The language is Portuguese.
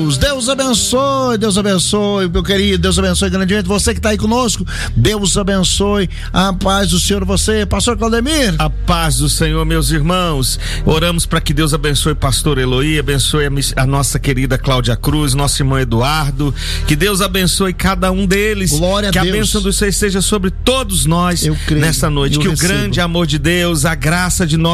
Deus abençoe, meu querido, Deus abençoe grandemente você que está aí conosco, Deus abençoe, a paz do Senhor, você, pastor Claudemir. A paz do Senhor, meus irmãos, oramos para que Deus abençoe pastor Eloy, abençoe a nossa querida Cláudia Cruz, nosso irmão Eduardo, que Deus abençoe cada um deles. Glória a Deus. Deus. A bênção do Senhor esteja sobre todos nós nessa noite, que o grande amor de Deus, a graça de